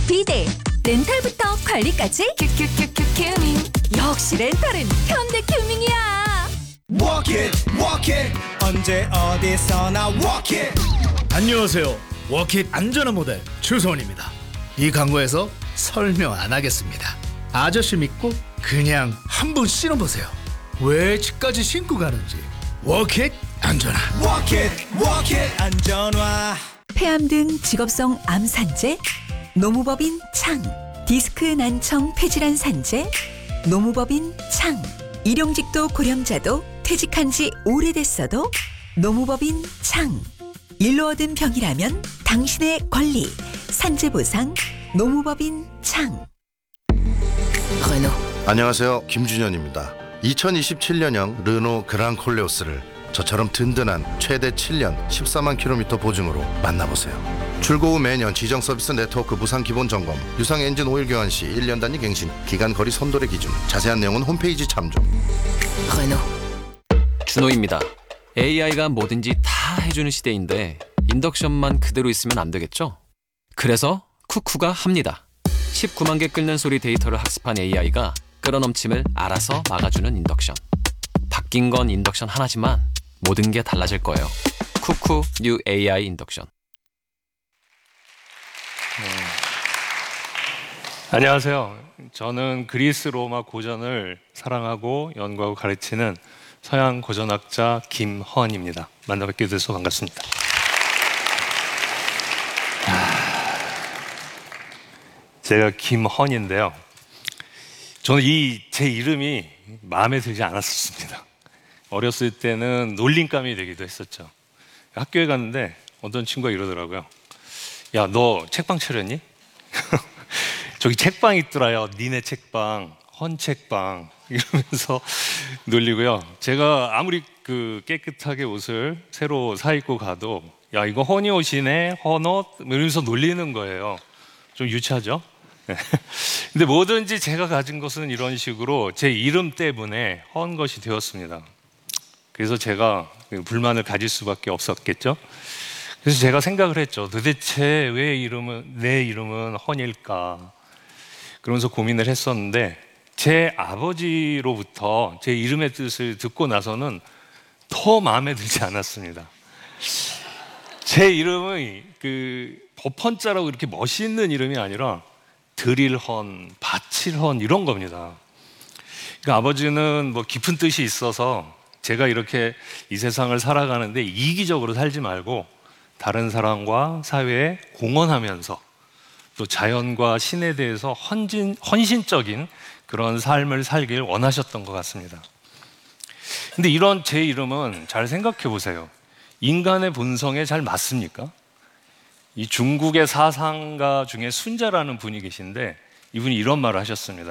비대, 렌탈부터 관리까지 큐큐큐큐 큐밍. 역시 렌탈은 현대 큐밍이야. Walk it, 언제 어디서나 walk it. 안녕하세요. 워킷 안전한 모델 추성원입니다. 이 광고에서 설명 안 하겠습니다. 아저씨 믿고 그냥 한번 신어보세요. 왜 집까지 신고 가는지. 워킷 안전한. Walk it, 안전화. 폐암 등 직업성 암 산재, 노무법인 창, 디스크 난청 폐질환 산재, 노무법인 창, 일용직도 고령자도 퇴직한 지 오래됐어도 노무법인 창. 일로 얻은 병이라면 당신의 권리, 산재보상, 노무법인 창. 르노. 안녕하세요, 김준현입니다. 2027년형 르노 그랑 콜레오스를 저처럼 든든한 최대 7년 14만 킬로미터 보증으로 만나보세요. 출고 후 매년 지정 서비스 네트워크 무상 기본 점검, 유상 엔진 오일 교환 시 1년 단위 갱신, 기간 거리 선도의 기준, 자세한 내용은 홈페이지 참조. 르노. 준호입니다. AI가 뭐든지 다 해주는 시대인데 인덕션만 그대로 있으면 안 되겠죠? 그래서 쿠쿠가 합니다. 19만 개 끓는 소리 데이터를 학습한 AI가 끓어넘침을 알아서 막아주는 인덕션. 바뀐 건 인덕션 하나지만 모든 게 달라질 거예요. 쿠쿠 뉴 AI 인덕션. 안녕하세요. 저는 그리스 로마 고전을 사랑하고 연구하고 가르치는 서양 고전학자 김헌입니다. 만나 뵙게 돼서 반갑습니다. 제가 김헌인데요. 저는 제 이름이 마음에 들지 않았었습니다. 어렸을 때는 놀림감이 되기도 했었죠. 학교에 갔는데 어떤 친구가 이러더라고요. 야, 너 책방 차렸니? 저기 책방 있더라요. 니네 책방, 헌책방 이러면서 놀리고요. 제가 아무리 깨끗하게 옷을 새로 사 입고 가도 야, 이거 헌이 옷이네, 헌옷 이러면서 놀리는 거예요. 좀 유치하죠? 근데 뭐든지 제가 가진 것은 이런 식으로 제 이름 때문에 헌 것이 되었습니다. 그래서 제가 불만을 가질 수밖에 없었겠죠. 그래서 제가 생각을 했죠. 도대체 왜 내 이름은 헌일까? 그러면서 고민을 했었는데 제 아버지로부터 제 이름의 뜻을 듣고 나서는 더 마음에 들지 않았습니다. 제 이름은 법헌자라고 이렇게 멋있는 이름이 아니라 드릴헌, 바칠헌 이런 겁니다. 그러니까 아버지는 뭐 깊은 뜻이 있어서 제가 이렇게 이 세상을 살아가는데 이기적으로 살지 말고 다른 사람과 사회에 공헌하면서 또 자연과 신에 대해서 헌신적인 그런 삶을 살길 원하셨던 것 같습니다. 근데 이런 제 이름은 잘 생각해 보세요. 인간의 본성에 잘 맞습니까? 이 중국의 사상가 중에 순자라는 분이 계신데 이분이 이런 말을 하셨습니다.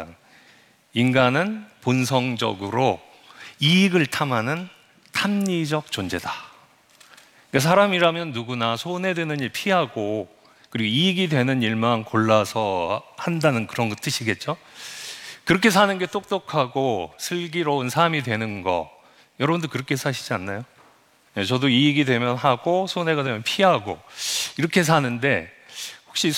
인간은 본성적으로 이익을 탐하는 탐리적 존재다. 그러니까 사람이라면 누구나 손해되는 일 피하고 그리고 이익이 되는 일만 골라서 한다는 그런 뜻이겠죠. 그렇게 사는 게 똑똑하고 슬기로운 삶이 되는 거, 여러분도 그렇게 사시지 않나요? 저도 이익이 되면 하고 손해가 되면 피하고 이렇게 사는데 혹시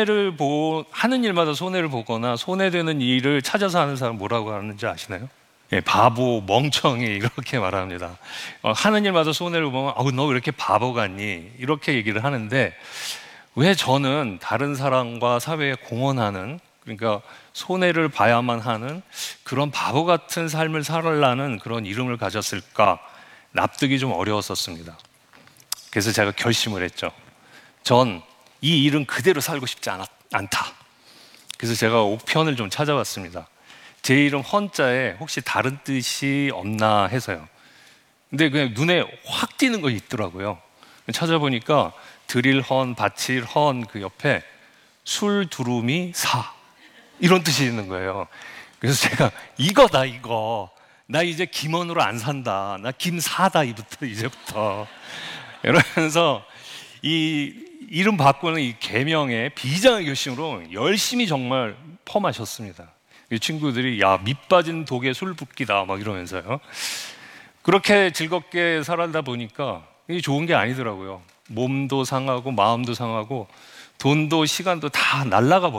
하는 일마다 손해를 보거나 손해되는 일을 찾아서 하는 사람 뭐라고 하는지 아시나요? 바보, 멍청이 이렇게 말합니다. 하는 일마다 손해를 보면 너 왜 이렇게 바보 같니? 이렇게 얘기를 하는데 왜 저는 다른 사람과 사회에 공헌하는, 그러니까 손해를 봐야만 하는 그런 바보 같은 삶을 살라는 그런 이름을 가졌을까? 납득이 좀 어려웠었습니다. 그래서 제가 결심을 했죠. 전 이 이름 그대로 살고 싶지 않다. 그래서 제가 옥편을 좀 찾아봤습니다. 제 이름 헌자에 혹시 다른 뜻이 없나 해서요. 근데 그냥 눈에 확 띄는 거 있더라고요. 찾아보니까 드릴헌, 바칠헌 그 옆에 술, 두루미, 사 이런 뜻이 있는 거예요. 그래서 제가 이거다 이거. 나 이제 김헌으로 안 산다. 나 김사다 이제부터. 이러면서 이 이름 바꾸는 이 계명의 비장의 결심으로 열심히 정말 펌하셨습니다. 이 친구들이 야, 밑 빠진 독에 술 붓기다 막 이러면서요. 그렇게 즐겁게 살다 보니까 이게 좋은 게 아니더라고요. 몸도 상하고 마음도 상하고 돈도 시간도 다 날아가 버려요.